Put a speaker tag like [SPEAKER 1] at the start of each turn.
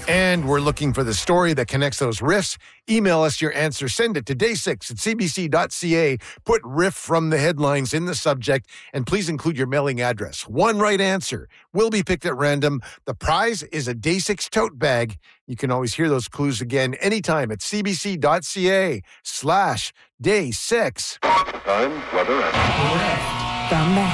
[SPEAKER 1] And we're looking for the story that connects those riffs. Email us your answer. Send it to day6@cbc.ca. Put riff from the headlines in the subject, and please include your mailing address. One right answer will be picked at random. The prize is a Day6 tote bag. You can always hear those clues again anytime at cbc.ca/day6.
[SPEAKER 2] Time, weather, and...
[SPEAKER 3] From the